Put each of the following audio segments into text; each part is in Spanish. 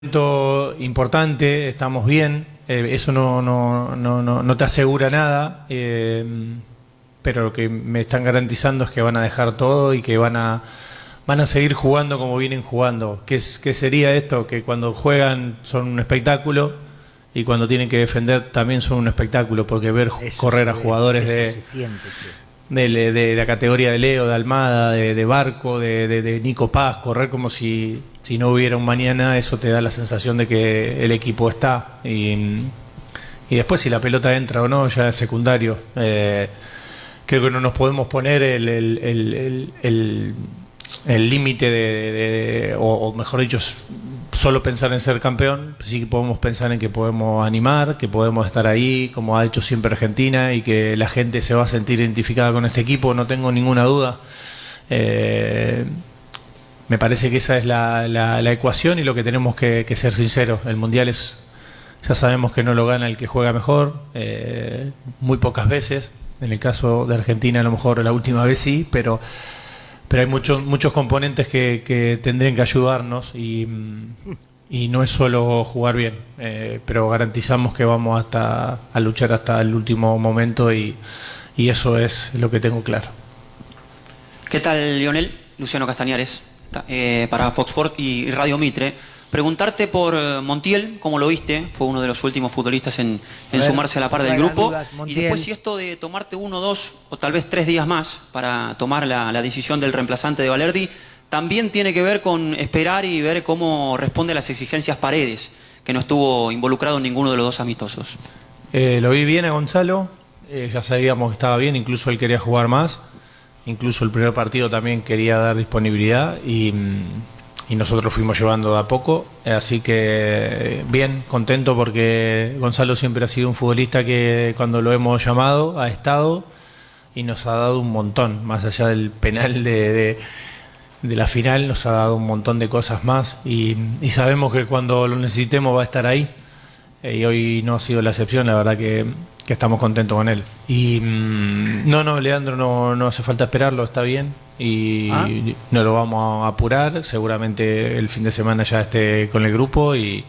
Importante, estamos bien, eso no te asegura nada, pero lo que me están garantizando es que van a dejar todo y que van a seguir jugando como vienen jugando. ¿Qué sería esto? Que cuando juegan son un espectáculo y cuando tienen que defender también son un espectáculo, porque ver correr a jugadores de la categoría de Leo, de Almada, de Barco, de Nico Paz, correr como si no hubiera un mañana, eso te da la sensación de que el equipo está. Y después si la pelota entra o no, ya es secundario. Creo que no nos podemos poner el límite o mejor dicho, solo pensar en ser campeón. Sí que podemos pensar en que podemos animar, que podemos estar ahí, como ha hecho siempre Argentina, y que la gente se va a sentir identificada con este equipo, no tengo ninguna duda. Me parece que esa es la ecuación y lo que tenemos que ser sinceros. El Mundial ya sabemos que no lo gana el que juega mejor, muy pocas veces. En el caso de Argentina a lo mejor la última vez sí, pero hay muchos componentes que tendrían que ayudarnos y no es solo jugar bien, pero garantizamos que vamos a luchar hasta el último momento y eso es lo que tengo claro. ¿Qué tal, Lionel? Luciano Castañares, para Fox Sports y Radio Mitre. Preguntarte por Montiel, ¿cómo lo viste? Fue uno de los últimos futbolistas en sumarse a la par del grupo. Y después, si esto de tomarte 1, 2 o tal vez 3 días más para tomar la decisión del reemplazante de Valerdi, también tiene que ver con esperar y ver cómo responde a las exigencias Paredes, que no estuvo involucrado en ninguno de los dos amistosos. Lo vi bien a Gonzalo, ya sabíamos que estaba bien, incluso él quería jugar más, incluso el primer partido también quería dar disponibilidad y nosotros fuimos llevando de a poco, así que bien, contento porque Gonzalo siempre ha sido un futbolista que cuando lo hemos llamado ha estado y nos ha dado un montón, más allá del penal de la final, nos ha dado un montón de cosas más y sabemos que cuando lo necesitemos va a estar ahí, y hoy no ha sido la excepción, la verdad que estamos contentos con él. Y Leandro no hace falta esperarlo, está bien y no lo vamos a apurar, seguramente el fin de semana ya esté con el grupo y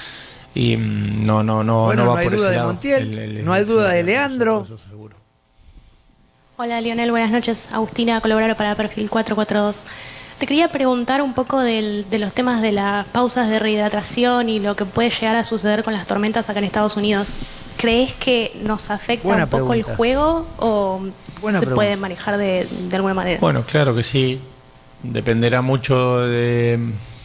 no va por ese lado. No hay duda de Leandro. Eso seguro. Hola Lionel, buenas noches. Agustina, colaboradora para Perfil 442. Te quería preguntar un poco de los temas de las pausas de rehidratación y lo que puede llegar a suceder con las tormentas acá en Estados Unidos. ¿Crees que nos afecta un poco el juego o se puede manejar de alguna manera? Bueno, claro que sí. Dependerá mucho de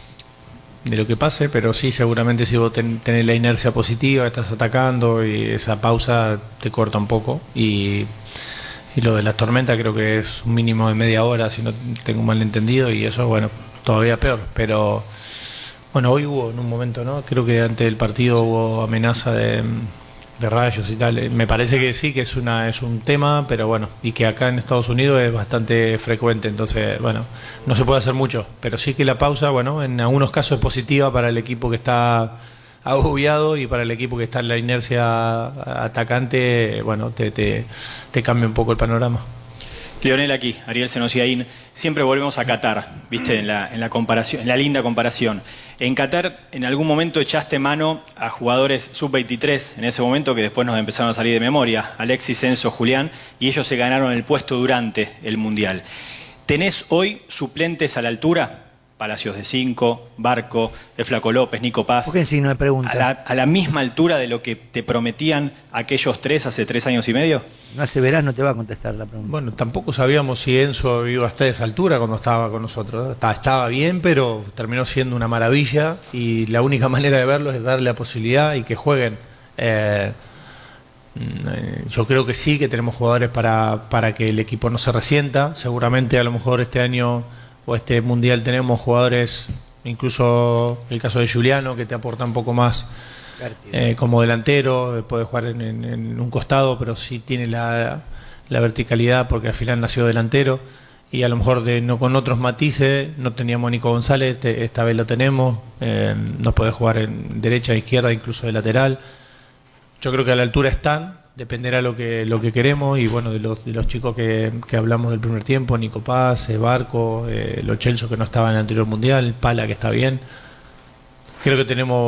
lo que pase, pero sí, seguramente si vos tenés la inercia positiva, estás atacando y esa pausa te corta un poco. Y lo de la tormenta creo que es un mínimo de media hora, si no tengo mal entendido, y eso, bueno, todavía peor. Pero, bueno, hoy hubo en un momento, ¿no? Creo que antes del partido hubo amenaza de rayos y tal. Me parece que sí, que es un tema, pero bueno, y que acá en Estados Unidos es bastante frecuente, entonces, bueno, no se puede hacer mucho. Pero sí que la pausa, bueno, en algunos casos es positiva para el equipo que está agobiado y para el equipo que está en la inercia atacante, bueno, te cambia un poco el panorama. Lionel, aquí, Ariel Senosiaín. Siempre volvemos a Qatar, viste, en la comparación, en la linda comparación. En Qatar, en algún momento echaste mano a jugadores sub-23, en ese momento que después nos empezaron a salir de memoria, Alexis, Enzo, Julián, y ellos se ganaron el puesto durante el Mundial. ¿Tenés hoy suplentes a la altura? Palacios de 5, Barco, el Flaco López, Nico Paz. ¿Por qué si no me pregunta? ¿A la misma altura de lo que te prometían aquellos 3 hace 3 años y medio? No hace verás, no te va a contestar la pregunta. Bueno, tampoco sabíamos si Enzo iba a estar a esa altura cuando estaba con nosotros. Estaba bien, pero terminó siendo una maravilla y la única manera de verlo es darle la posibilidad y que jueguen. Yo creo que sí, que tenemos jugadores para que el equipo no se resienta. Seguramente a lo mejor este año o este Mundial tenemos jugadores, incluso el caso de Juliano, que te aporta un poco más como delantero, puede jugar en un costado, pero sí tiene la verticalidad porque al final nació delantero y a lo mejor no con otros matices. No teníamos a Nico González, esta vez lo tenemos, nos puede jugar en derecha, izquierda, incluso de lateral. Yo creo que a la altura están, dependerá lo que queremos y bueno, de los chicos que hablamos del primer tiempo, Nico Paz, Barco, Lo Celso que no estaba en el anterior Mundial, Pala que está bien. Creo que tenemos